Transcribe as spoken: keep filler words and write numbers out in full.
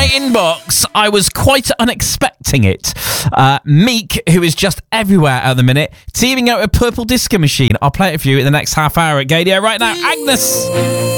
inbox. I was quite unexpecting it. Uh, Meek, who is just everywhere at the minute, teaming up with Purple Disco Machine. I'll play it for you in the next half hour at Gadio right now. Agnes.